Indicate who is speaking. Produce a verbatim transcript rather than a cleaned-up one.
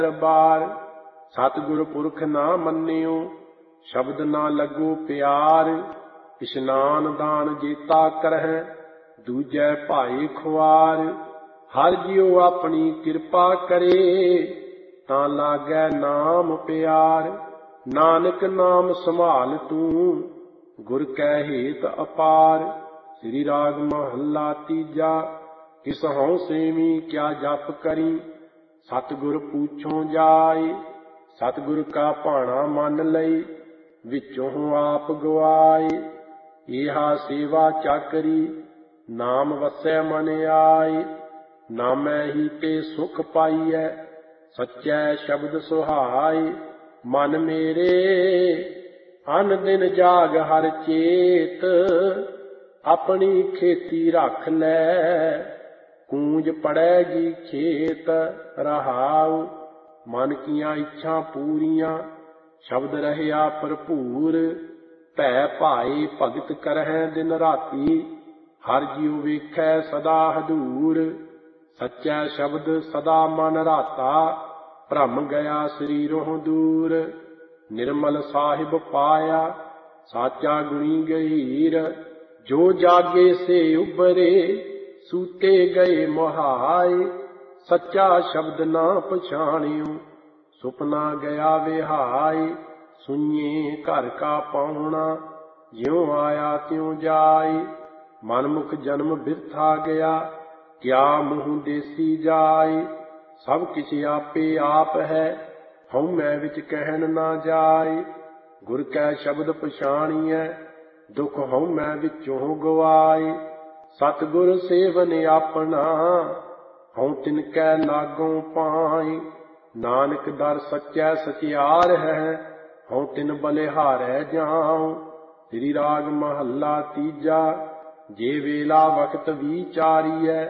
Speaker 1: ਬਾਰ। ਸਤਿਗੁਰ ਪੁਰਖ ਨਾ ਮੰਨਿਓ ਸ਼ਬਦ ਨਾ ਲੱਗੋ ਪਿਆਰ। ਇਸ਼ਨਾਨ ਦਾਨ ਜੀਤਾ ਕਰਹਿ ਦੂਜੈ ਭਾਈ ਖੁਆਰ। ਹਰਿ ਜਿਉ ਆਪਣੀ ਕਿਰਪਾ ਕਰੇ ਤਾਂ ਲਾਗੈ ਨਾਮ ਪਿਆਰ। ਨਾਨਕ ਨਾਮ ਸੰਭਾਲ ਤੂੰ ਗੁਰ ਕੈ ਹੇਤ ਅਪਾਰ। ਸ੍ਰੀ ਰਾਗ ਮਹੱਲਾ ਤੀਜਾ। ਕਿਸ ਹਉ ਸੇਵੀ ਕਿਆ ਜਪ ਕਰੀ ਸਤਿਗੁਰ ਪੂਛੋਂ ਜਾਇ। ਸਤਿਗੁਰ ਕਾ ਭਾਣਾ ਮੰਨ ਲਈ ਵਿੱਚੋਂ ਆਪ ਗਵਾਏ। ਏਹਾ ਸੇਵਾ ਚਾਕਰੀ ਨਾਮ ਵਸੈ ਮਨ ਆਏ। ਨਾਮੈ ਹੀ ਤੇ ਸੁਖ ਪਾਈਐ ਸੱਚੈ ਸ਼ਬਦ ਸੁਹਾਏ। ਮਨ ਮੇਰੇ ਅਨ ਦਿਨ ਜਾਗ ਹਰ ਚੇਤ ਆਪਣੀ ਖੇਤੀ ਰੱਖ ਲੈ। ਕੂੰਜ ਪੜੈਗੀ ਖੇਤ ਰਹਾਉ ਮਨ ਕੀਆਂ ਇੱਛਾ ਪੂਰੀਆਂ। ਸ਼ਬਦ ਰਹਿਆ ਭਰਪੂਰ ਭੈ ਭਾਏ ਭਗਤ ਕਰਹਿ ਦਿਨ ਰਾਤੀ। ਹਰਿ ਜਿਉ ਵੇਖੈ ਸਦਾ ਹਦੂਰ ਸੱਚੈ ਸ਼ਬਦ ਸਦਾ ਮਨ ਰਾਤਾ। ਭ੍ਰਮ ਗਿਆ ਸਰੀਰੋਂ ਦੂਰ ਨਿਰਮਲ ਸਾਹਿਬ ਪਾਇਆ ਸਾਚਾ ਗੁਣੀ ਗਹੀਰ। ਜੋ ਜਾਗੇ ਸੇ ਉਬਰੇ ਸੂਤੇ ਗਏ ਮੁਹਾਏ। ਸੱਚਾ ਸ਼ਬਦ ਨਾ ਪਛਾਣਿਓ ਸੁਪਨਾ ਗਿਆ ਵਿਹਾਏ। ਸੁਣੀਏ ਘਰ ਕਾ ਪਾਉਣਾ ਜਿਉ ਆਇਆ ਤਿਉ ਜਾਏ। ਮਨਮੁਖ ਜਨਮ ਬਿਰਥਾ ਗਿਆ ਕਿਆ ਮੂੰਹ ਦੇਸੀ ਜਾਏ। ਸਭ ਕਿਛ ਆਪੇ ਆਪ ਹੈ ਹਉਮੈ ਵਿੱਚ ਕਹਿਣ ਨਾ ਜਾਏ। ਗੁਰ ਕੈ ਸ਼ਬਦ ਪਛਾਣੀਐ ਦੁਖ ਹਉਮੈ ਵਿੱਚੋਂ ਗਵਾਏ। ਸਤਿਗੁਰ ਸੇਵਨ ਆਪਣਾ ਹਉ ਤਿਨ ਕੈ ਲਾਗੋਂ ਪਾਏ। ਨਾਨਕ ਦਰ ਸੱਚੈ ਸਚਿਆਰ ਹੈ ਹਉ ਤਿਨ ਬਲਿਹਾਰੈ ਜਾਉ। ਸ੍ਰੀ ਰਾਗ ਮਹੱਲਾ ਤੀਜਾ। ਜੇ ਵੇਲਾ ਵਕਤ ਵਿਚਾਰੀਐ